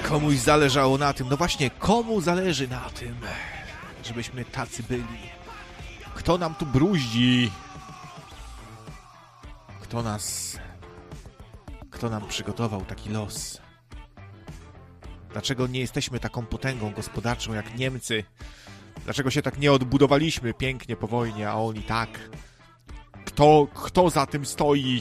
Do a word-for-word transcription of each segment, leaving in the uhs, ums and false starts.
Komuś zależało na tym, no właśnie, komu zależy na tym, żebyśmy tacy byli? Kto nam tu bruździ? Kto nas... Kto nam przygotował taki los? Dlaczego nie jesteśmy taką potęgą gospodarczą jak Niemcy? Dlaczego się tak nie odbudowaliśmy pięknie po wojnie, a oni tak? Kto, kto za tym stoi?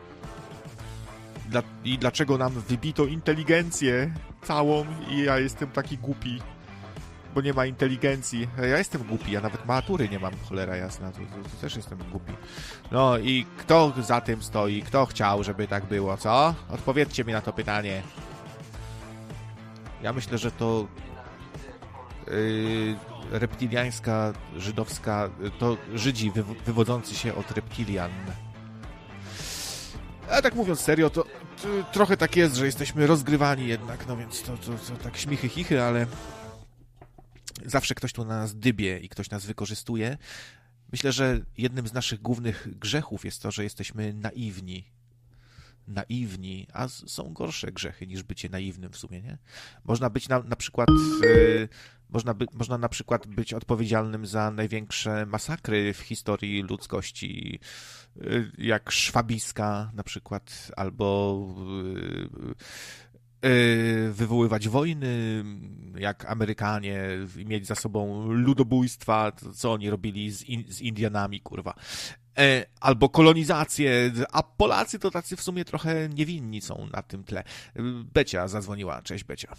Dla, I dlaczego nam wybito inteligencję całą i ja jestem taki głupi? Bo nie ma inteligencji. Ja jestem głupi, ja nawet matury nie mam, cholera jasna, to, to, to też jestem głupi. No i kto za tym stoi? Kto chciał, żeby tak było, co? Odpowiedzcie mi na to pytanie. Ja myślę, że to yy, reptiliańska, żydowska, to Żydzi wy, wywodzący się od reptilian. A tak mówiąc serio, to, to trochę tak jest, że jesteśmy rozgrywani jednak, no więc to, to, to tak śmichy, chichy, ale zawsze ktoś tu na nas dybie i ktoś nas wykorzystuje. Myślę, że jednym z naszych głównych grzechów jest to, że jesteśmy naiwni. Naiwni, a są gorsze grzechy niż bycie naiwnym w sumie, nie? Można być na, na przykład yy, można, by, można na przykład być odpowiedzialnym za największe masakry w historii ludzkości, yy, jak szwabiska na przykład, albo yy, yy, wywoływać wojny, jak Amerykanie, i mieć za sobą ludobójstwa, to, co oni robili z, in, z Indianami, kurwa. Albo kolonizację, a Polacy to tacy w sumie trochę niewinni są na tym tle. Becia zadzwoniła. Cześć, Becia.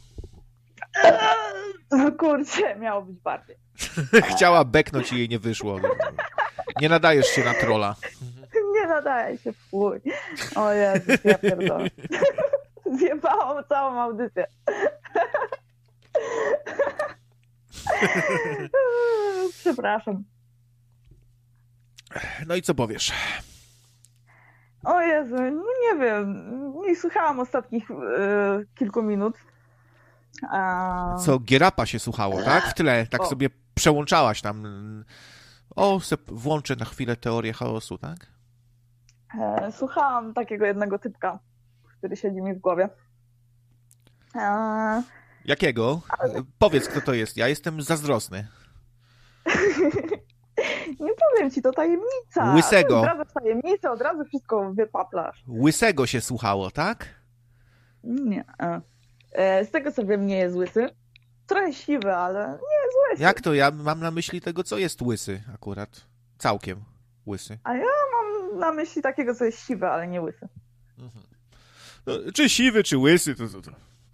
Kurczę, miało być bardziej. Chciała beknąć i jej nie wyszło. Nie nadajesz się na trolla. Nie nadaje się, fuj. O Jezus, ja pierdolę. Zjebałam całą audycję. Przepraszam. No i co powiesz? O Jezu, no nie wiem. Nie słuchałam ostatnich y, kilku minut. A... Co, Gierapa się słuchało, tak? W tle, tak o. sobie przełączałaś tam. O, se włączę na chwilę teorię chaosu, tak? E, słuchałam takiego jednego typka, który siedzi mi w głowie. E... Jakiego? Ale... Powiedz, kto to jest. Ja jestem zazdrosny. Nie powiem ci, to tajemnica. Łysego. Zdradzasz tajemnicę, od razu wszystko wypaplasz. Łysego się słuchało, tak? Nie. E, z tego co wiem, nie jest łysy. Trochę siwy, ale nie jest łysy. Jak to? Ja mam na myśli tego, co jest łysy akurat. Całkiem łysy. A ja mam na myśli takiego, co jest siwy, ale nie łysy. Mhm. No, czy siwy, czy łysy, to... to, to.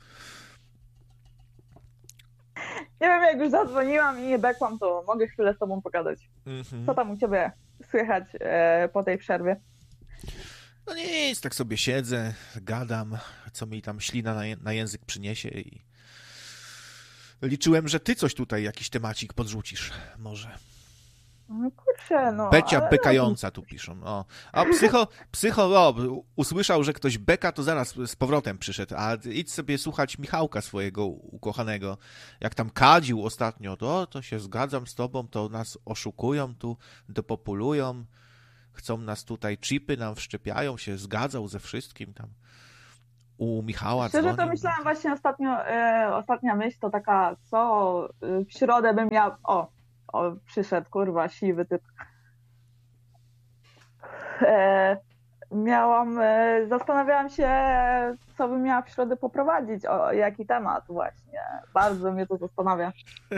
Nie wiem, jak już zadzwoniłam i nie bekłam, to mogę chwilę z tobą pogadać. Mhm. Co tam u ciebie słychać e, po tej przerwie? No nic, tak sobie siedzę, gadam, co mi tam ślina na, na język przyniesie i liczyłem, że ty coś tutaj, jakiś temacik podrzucisz, może. No kurczę, no. Becia ale... bekająca tu piszą. O, a psycho, psycho o, usłyszał, że ktoś beka, to zaraz z powrotem przyszedł, a idź sobie słuchać Michałka swojego ukochanego. Jak tam kadził ostatnio, to, to się zgadzam z tobą, to nas oszukują tu, depopulują, chcą nas tutaj, chipy nam wszczepiają, się zgadzał ze wszystkim tam. U Michała Szczerze dzwonił. to myślałam właśnie ostatnio, e, ostatnia myśl to taka, co w środę bym miał... O, o przyszedł, kurwa, siwy typ. E, miałam, e, zastanawiałam się, co bym miała w środę poprowadzić, o jaki temat właśnie. Bardzo mnie to zastanawia.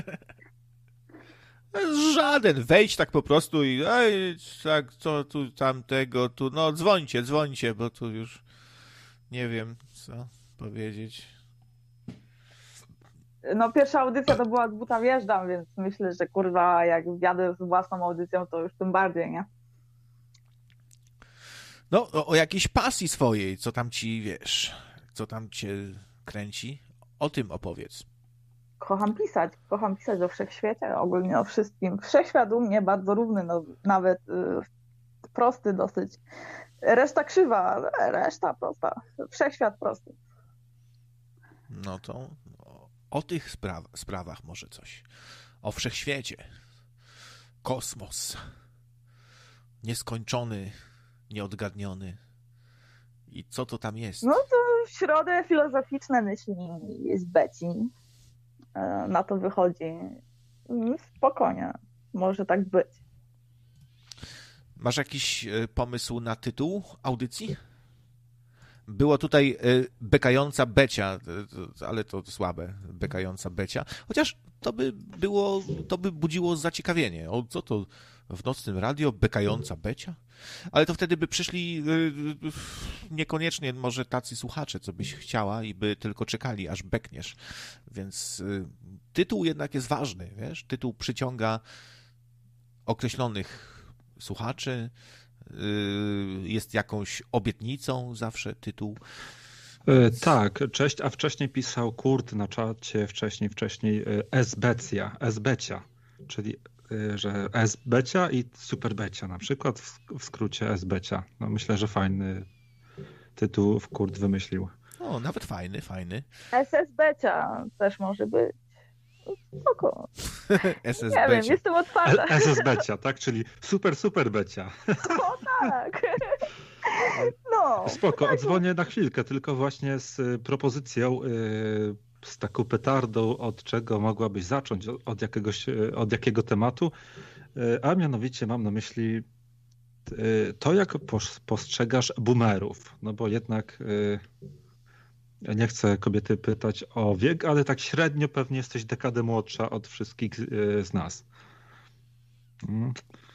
Żaden, wejdź tak po prostu i ej, tak, co tu, tamtego, tu, no dzwońcie, dzwońcie, bo tu już nie wiem, co powiedzieć. No pierwsza audycja to była z buta wjeżdżam, więc myślę, że kurwa, jak jadę z własną audycją, to już tym bardziej, nie? No, o, o jakiejś pasji swojej, co tam ci, wiesz, co tam cię kręci, o tym opowiedz. Kocham pisać, kocham pisać o wszechświecie, ogólnie o wszystkim. Wszechświat u mnie bardzo równy, no, nawet y, prosty dosyć. Reszta krzywa, ale reszta prosta. Wszechświat prosty. No to o, o tych spraw, sprawach może coś. O wszechświecie. Kosmos. Nieskończony, nieodgadniony. I co to tam jest? No to w środę filozoficzne myśli z Beci. Na to wychodzi. Spokojnie, może tak być. Masz jakiś pomysł na tytuł audycji? Było tutaj bekająca Becia, ale to słabe, bekająca Becia. Chociaż to by było, to by budziło zaciekawienie. O, co to w nocnym radio bekająca Becia? Ale to wtedy by przyszli niekoniecznie może tacy słuchacze, co byś chciała i by tylko czekali, aż bekniesz. Więc tytuł jednak jest ważny, wiesz? Tytuł przyciąga określonych słuchaczy, jest jakąś obietnicą zawsze tytuł. Tak, cześć, a wcześniej pisał Kurt na czacie, wcześniej, wcześniej S-Becja, S-Becia, czyli że S-Becia i Super Becia na przykład, w skrócie S-Becia. No myślę, że fajny tytuł Kurt wymyślił. O, nawet fajny, fajny. S S Becia też może być. Spoko. S S Nie wiem, jestem otwarta. S S Becia, tak? Czyli super, super Becia. O tak. No. Spoko, odzwonię na chwilkę, tylko właśnie z propozycją, z taką petardą, od czego mogłabyś zacząć, od jakiegoś, od jakiego tematu, a mianowicie mam na myśli to, jak postrzegasz boomerów, no bo jednak ja nie chcę kobiety pytać o wiek, ale tak średnio pewnie jesteś dekadę młodsza od wszystkich z nas. Hmm.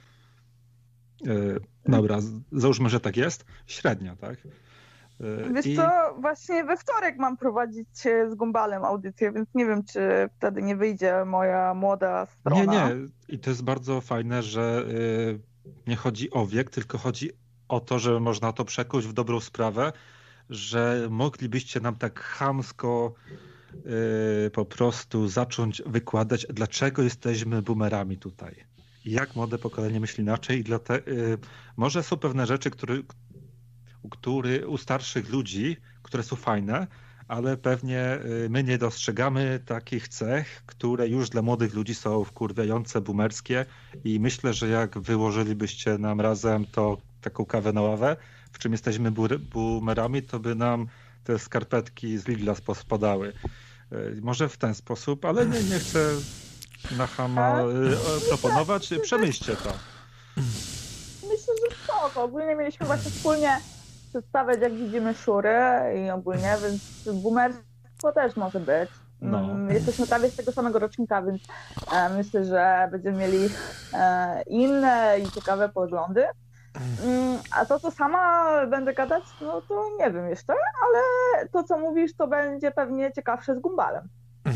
Dobra, załóżmy, że tak jest. Średnio, tak? Wiesz I... co, właśnie we wtorek mam prowadzić z Gumbalem audycję, więc nie wiem, czy wtedy nie wyjdzie moja młoda strona. Nie, nie. I to jest bardzo fajne, że nie chodzi o wiek, tylko chodzi o to, że można to przekuć w dobrą sprawę, że moglibyście nam tak chamsko yy, po prostu zacząć wykładać, dlaczego jesteśmy boomerami tutaj. Jak młode pokolenie myśli inaczej i dlate, yy, może są pewne rzeczy, które, które u starszych ludzi, które są fajne, ale pewnie yy, my nie dostrzegamy takich cech, które już dla młodych ludzi są wkurwiające, boomerskie i myślę, że jak wyłożylibyście nam razem to taką kawę na ławę, w czym jesteśmy boomerami, to by nam te skarpetki z Lidla spadały. Może w ten sposób, ale nie, nie chcę na chama proponować. Przemyślcie to. Myślę, że spoko. Ogólnie mieliśmy właśnie wspólnie przedstawiać, jak widzimy szury i ogólnie, więc boomerstwo też może być. No. Jesteśmy prawie z tego samego rocznika, więc myślę, że będziemy mieli inne i ciekawe poglądy. A to, co sama będę gadać, no to nie wiem jeszcze, ale to, co mówisz, to będzie pewnie ciekawsze z Gumbalem.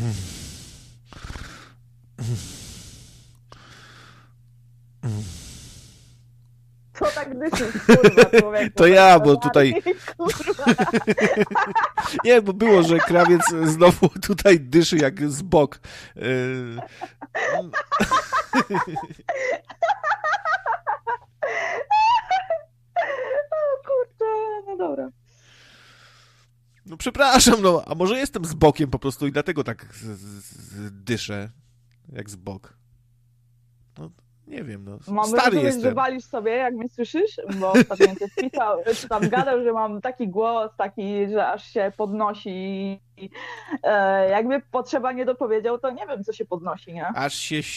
Co tak dyszysz, kurwa, człowieku? To ja, bo tutaj... Nie, bo było, że krawiec znowu tutaj dyszy jak z bok. No dobra. No przepraszam, no, a może jestem z bokiem po prostu i dlatego tak z, z, dyszę, jak z bok. No, nie wiem, no, Mamy stary rozumieć, jestem. że walisz sobie, jak mnie słyszysz? Bo ostatnio cię spisał, czy tam gadał, że mam taki głos, taki, że aż się podnosi i e, jakby potrzeba nie dopowiedział, to nie wiem, co się podnosi, nie? Aż się